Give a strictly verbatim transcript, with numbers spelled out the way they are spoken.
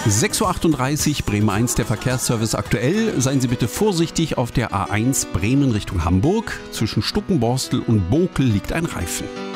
sechs Uhr achtunddreißig, Bremen eins, der Verkehrsservice aktuell. Seien Sie bitte vorsichtig auf der A eins Bremen Richtung Hamburg. Zwischen Stuckenborstel und Bokel liegt ein Reifen.